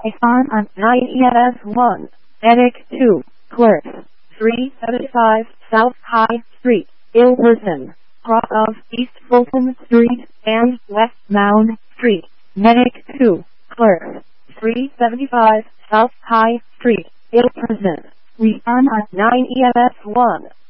on 9 ES1, Medic 2, Clerks, 375 South High Street, Ilverton, cross of East Fulton Street and West Mound Street, Medic 2, Clerks, 375 South High Street, Ilverton. We on 9 ES1.